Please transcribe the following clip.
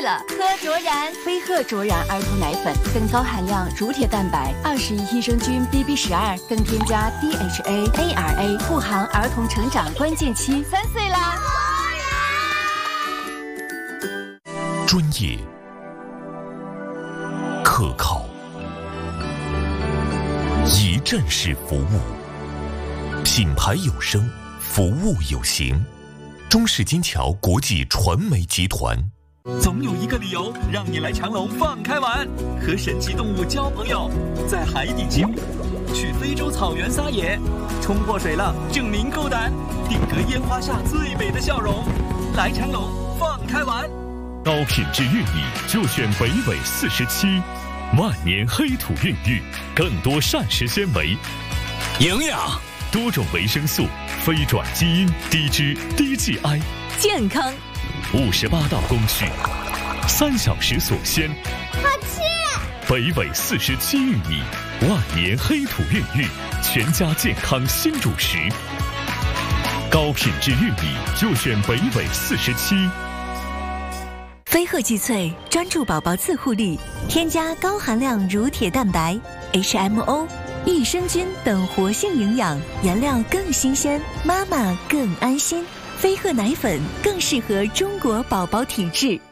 对了，喝卓然。 飞鹤卓然儿童奶粉，更高含量乳铁蛋白，21益生菌 BB12，更添加 DHA、ARA， 护航儿童成长关键期。 3岁啦！ 专业、可靠、一站式服务，品牌有声，服务有形。中式金桥国际传媒集团。 总有一个理由让你来长隆放开玩，和神奇动物交朋友，在海底起舞，去非洲草原撒野，冲破水浪证明够胆，定格烟花下最美的笑容。来长隆放开玩， 高品质孕育就选北纬47，万年黑土孕育，更多膳食纤维、 营养、 多种维生素、非转基因、低脂、低 GI， 健康。 58道工序，3小时锁鲜。 好吃！ 北纬47玉米，万年黑土孕育，全家健康新主食。高品质玉米就选北纬47。 飞鹤济萃专注宝宝自护力，添加高含量乳铁蛋白、HMO、益生菌等活性营养，原料更新鲜，妈妈更安心。飞鹤奶粉更适合中国宝宝体质。